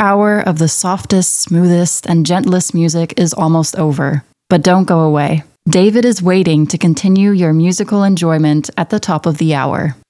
hour of the softest, smoothest, and gentlest music is almost over. But don't go away. David is waiting to continue your musical enjoyment at the top of the hour.